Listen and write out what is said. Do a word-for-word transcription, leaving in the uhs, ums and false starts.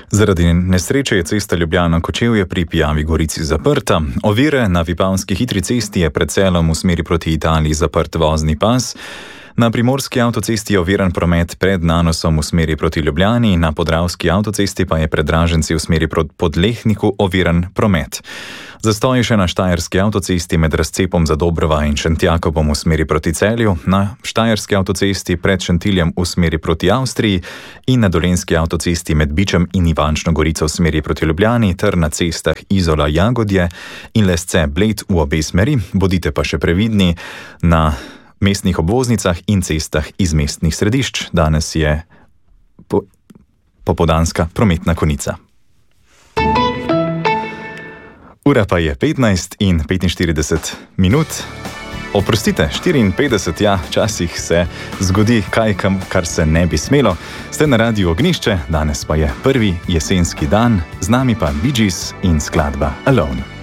Zaradi nesreče je cesta Ljubljana-Kočevje pri Pijavi Gorici zaprta. Ovire na Vipavski hitri cesti je pred Celom v smeri proti Italiji zaprt vozni pas. Na primorski avtocesti je oviran promet pred Nanosom v smeri proti Ljubljani, na podravski avtocesti pa je pred Draženci v smeri proti Podlehniku oviran promet. Zastoj še na štajerski avtocesti med razcepom za Dobrova in Šentjakobom v smeri proti Celju, na štajerski avtocesti pred Šentiljem v smeri proti Avstriji in na dolenjski avtocesti med Bičem in Ivančno Gorico v smeri proti Ljubljani ter na cestah Izola-Jagodje in Lesce-Bled v obe smeri. Bodite pa še previdni na mestnih obvoznicah in cestah iz mestnih središč. Danes je po, popoldanska prometna konica. Ura pa je petnajst in petinštirideset minut. Oprostite, štiriinpetdeset, ja, včasih se zgodi kaj, kar se ne bi smelo. Ste na Radiu Ognjišče, danes pa je prvi jesenski dan, z nami pa Bee Gees in skladba Alone.